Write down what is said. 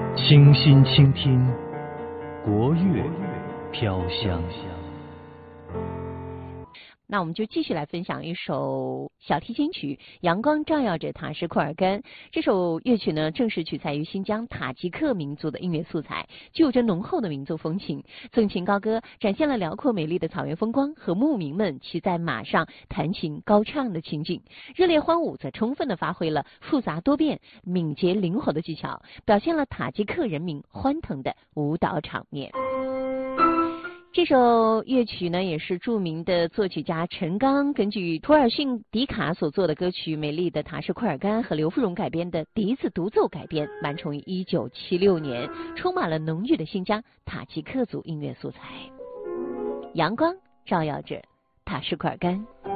倾心倾听国乐飘香。 那我们就继续来分享一首小提琴曲《阳光照耀着塔什库尔干》。这首乐曲呢，正是取材于新疆塔吉克民族的音乐素材，具有着浓厚的民族风情。纵情高歌展现了辽阔美丽的草原风光和牧民们骑在马上弹琴高唱的情景。热烈欢舞则充分地发挥了复杂多变、敏捷灵活的技巧，表现了塔吉克人民欢腾的舞蹈场面。这首乐曲呢，也是著名的作曲家陈刚根据图尔逊迪卡所作的歌曲《美丽的塔什库尔干》和刘芙蓉改编的笛子独奏改编，完成于1976年，充满了浓郁的新疆塔吉克族音乐素材。阳光照耀着塔什库尔干。